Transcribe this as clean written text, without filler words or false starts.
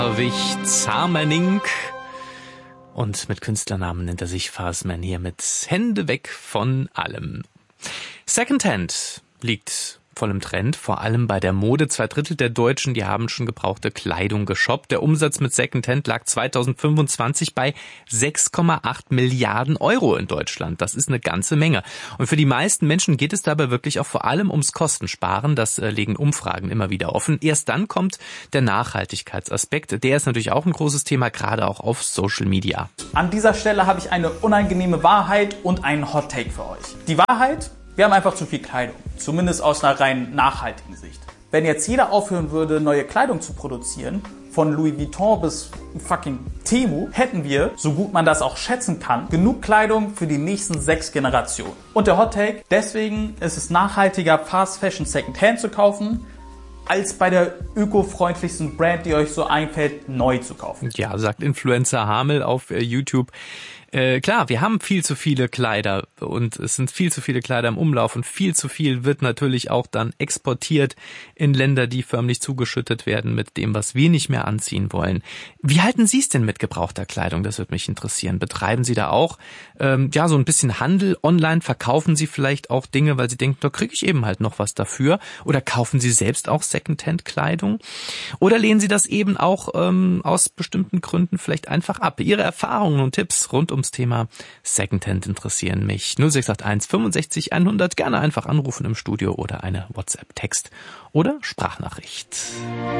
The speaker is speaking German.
Zamenink. Und mit Künstlernamen nennt er sich Farsman hier mit Hände weg von allem. Secondhand liegt voll im Trend, vor allem bei der Mode. 2/3 der Deutschen, die haben schon gebrauchte Kleidung geshoppt. Der Umsatz mit Secondhand lag 2025 bei 6,8 Milliarden Euro in Deutschland. Das ist eine ganze Menge. Und für die meisten Menschen geht es dabei wirklich auch vor allem ums Kostensparen. Das legen Umfragen immer wieder offen. Erst dann kommt der Nachhaltigkeitsaspekt. Der ist natürlich auch ein großes Thema, gerade auch auf Social Media. An dieser Stelle habe ich eine unangenehme Wahrheit und einen Hot Take für euch. Die Wahrheit: Wir haben einfach zu viel Kleidung, zumindest aus einer rein nachhaltigen Sicht. Wenn jetzt jeder aufhören würde, neue Kleidung zu produzieren, von Louis Vuitton bis fucking Temu, hätten wir, so gut man das auch schätzen kann, genug Kleidung für die nächsten 6 Generationen. Und der Hot Take: Deswegen ist es nachhaltiger, Fast Fashion Secondhand zu kaufen, als bei der ökofreundlichsten Brand, die euch so einfällt, neu zu kaufen. Ja, sagt Influencer Hamel auf YouTube. Klar, wir haben viel zu viele Kleider und es sind viel zu viele Kleider im Umlauf und viel zu viel wird natürlich auch dann exportiert in Länder, die förmlich zugeschüttet werden mit dem, was wir nicht mehr anziehen wollen. Wie halten Sie es denn mit gebrauchter Kleidung? Das würde mich interessieren. Betreiben Sie da auch so ein bisschen Handel online? Verkaufen Sie vielleicht auch Dinge, weil Sie denken, da kriege ich eben halt noch was dafür? Oder kaufen Sie selbst auch Secondhand-Kleidung? Oder lehnen Sie das eben auch aus bestimmten Gründen vielleicht einfach ab? Ihre Erfahrungen und Tipps rund ums Thema Secondhand interessieren mich. 0681 65 100, gerne einfach anrufen im Studio oder eine WhatsApp-Text oder Sprachnachricht.